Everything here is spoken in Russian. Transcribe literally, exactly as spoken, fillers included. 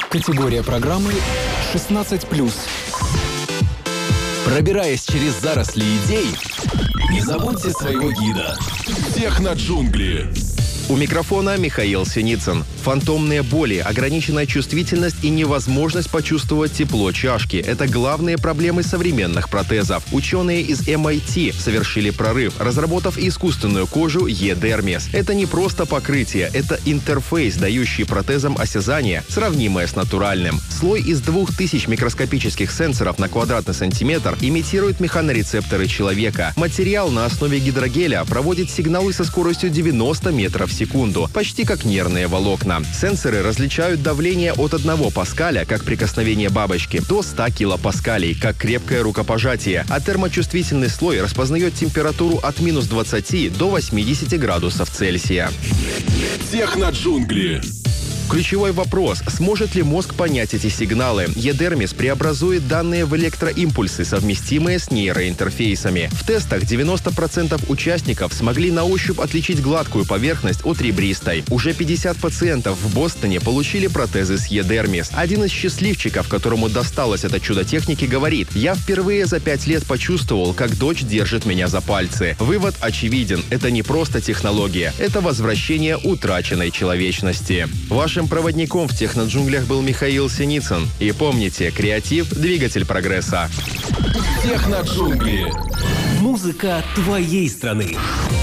Категория программы шестнадцать плюс. Пробираясь через заросли идей, не забудьте своего гида. Техноджунгли. У микрофона Михаил Синицын. Фантомные боли, ограниченная чувствительность и невозможность почувствовать тепло чашки – это главные проблемы современных протезов. Ученые из эм ай ти совершили прорыв, разработав искусственную кожу E-Dermis. Это не просто покрытие, это интерфейс, дающий протезам осязание, сравнимое с натуральным. Слой из двух тысяч микроскопических сенсоров на квадратный сантиметр имитирует механорецепторы человека. Материал на основе гидрогеля проводит сигналы со скоростью девяносто метров в секунду, почти как нервные волокна. Сенсоры различают давление от одного паскаля, как прикосновение бабочки, до ста килопаскалей, как крепкое рукопожатие, а термочувствительный слой распознает температуру от минус двадцати до восьмидесяти градусов Цельсия. Техноджунгли. Ключевой вопрос – сможет ли мозг понять эти сигналы? E-Dermis преобразует данные в электроимпульсы, совместимые с нейроинтерфейсами. В тестах девяносто процентов участников смогли на ощупь отличить гладкую поверхность от ребристой. Уже пятьдесят пациентов в Бостоне получили протезы с E-Dermis. Один из счастливчиков, которому досталось это чудо техники, говорит: «Я впервые за пять лет почувствовал, как дочь держит меня за пальцы». Вывод очевиден – это не просто технология, это возвращение утраченной человечности. Вашим проводником в техноджунглях был Михаил Синицын. И помните, креатив – двигатель прогресса. Техноджунгли. Музыка твоей страны.